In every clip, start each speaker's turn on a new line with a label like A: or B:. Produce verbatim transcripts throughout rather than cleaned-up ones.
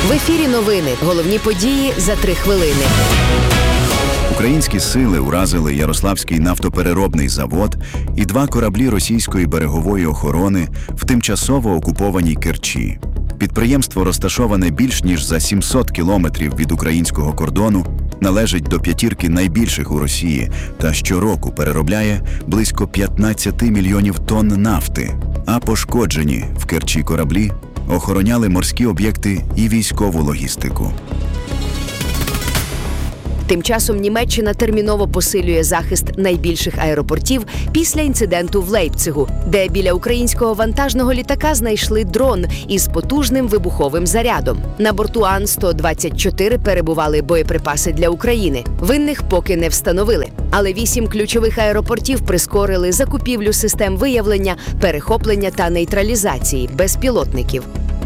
A: В ефірі новини. Головні події за три хвилини.
B: Українські сили уразили Ярославський нафтопереробний завод і два кораблі російської берегової охорони в тимчасово окупованій Керчі. Підприємство розташоване більш ніж за сімсот кілометрів від українського кордону, належить до п'ятірки найбільших у Росії та щороку переробляє близько п'ятнадцять мільйонів тонн нафти, а пошкоджені в Керчі кораблі охороняли морські об'єкти і військову логістику.
A: Тим часом Німеччина терміново посилює захист найбільших аеропортів після інциденту в Лейпцигу, де біля українського вантажного літака знайшли дрон із потужним вибуховим зарядом. На борту Ан сто двадцять чотири перебували боєприпаси для України. Винних поки не встановили. Але вісім ключових аеропортів прискорили закупівлю систем виявлення, перехоплення та нейтралізації безпілотників.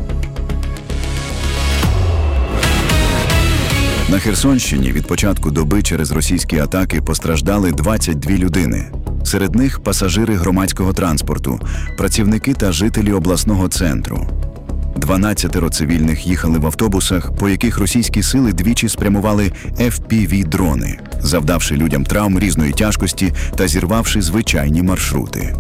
B: На Херсонщині від початку доби через російські атаки постраждали двадцять дві людини. Серед них пасажири громадського транспорту, працівники та жителі обласного центру. дванадцятеро цивільних їхали в автобусах, по яких російські сили двічі спрямували еф пі ві-дрони, завдавши людям травм різної тяжкості та зірвавши звичайні маршрути.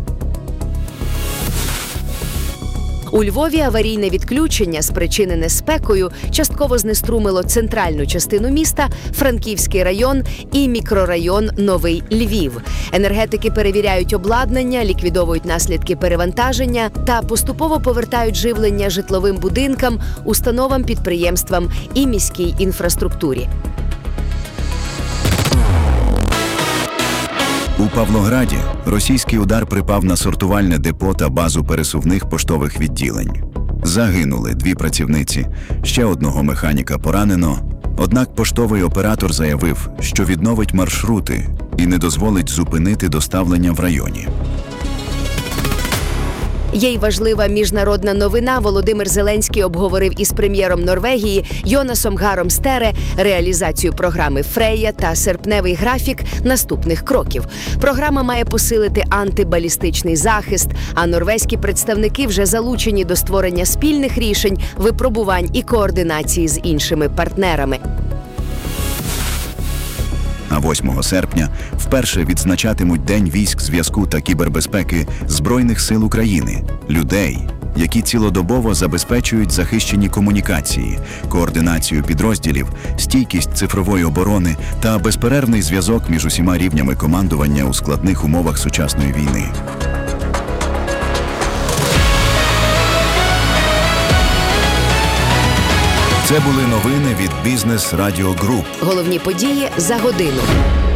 A: У Львові аварійне відключення, спричинене спекою, частково знеструмило центральну частину міста, Франківський район і мікрорайон Новий Львів. Енергетики перевіряють обладнання, ліквідовують наслідки перевантаження та поступово повертають живлення житловим будинкам, установам, підприємствам і міській інфраструктурі.
B: У Павлограді російський удар припав на сортувальне депо та базу пересувних поштових відділень. Загинули дві працівниці, ще одного механіка поранено, однак поштовий оператор заявив, що відновить маршрути і не дозволить зупинити доставлення в районі.
A: Є й важлива міжнародна новина. Володимир Зеленський обговорив із прем'єром Норвегії Йонасом Гаром Стере реалізацію програми «Фрея» та серпневий графік наступних кроків. Програма має посилити антибалістичний захист, а норвезькі представники вже залучені до створення спільних рішень, випробувань і координації з іншими партнерами.
B: А восьмого серпня вперше відзначатимуть День військ зв'язку та кібербезпеки Збройних сил України – людей, які цілодобово забезпечують захищені комунікації, координацію підрозділів, стійкість цифрової оборони та безперервний зв'язок між усіма рівнями командування у складних умовах сучасної війни. Це були новини від Бізнес Радіо Груп.
A: Головні події за годину.